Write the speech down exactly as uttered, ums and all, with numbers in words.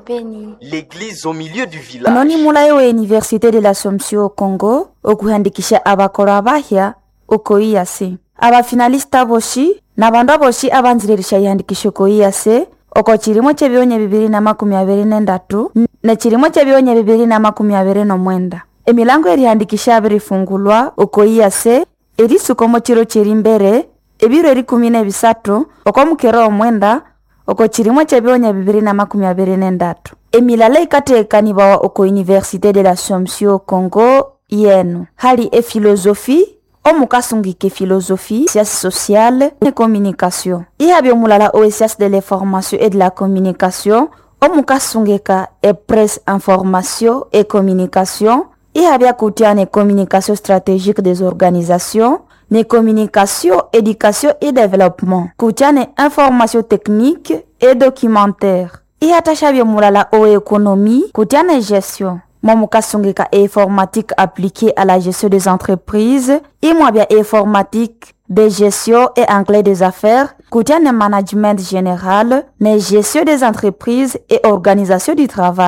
Beni. L'église au milieu du village. Anoni mulaye wa Université de l'Assomption au Congo okuhandikisha abakora bahya uko iyase. Aba finalista boshi na bandu boshi abanzirisha yandikisho ko iyase oko chirimo chebionye bibiri na makumi abiri n'endatu na chirimo chebionye bibiri na makumi abiri n'omwenda. Emilango erihandikisha abiri fungulwa uko iyase eri sukomo chiro chiri mbere ebiro eri kumi na bisatu oko mukero omwenda oko chirimo chebionye bibiri na makumi abiri n'endatu. Emilala ikatekanibawa oko Université de l'Assomption au Congo yenu hali e philosophie omukasungike philosophie, sciences sociales et communication. Ihabyo mulala o sciences de l'information et de la communication omukasungeka e presse information et communication. Ihabya kutiane communication stratégique des organisations, ne communication, éducation et développement. Kutiane information technique et documentaire. Ihatashabyo mulala o économie, kutiane gestion. Momukasungeka informatique appliquée à la gestion des entreprises, imwabya informatique de gestion et anglais des affaires, kutiane management général, ne gestion des entreprises et organisation du travail.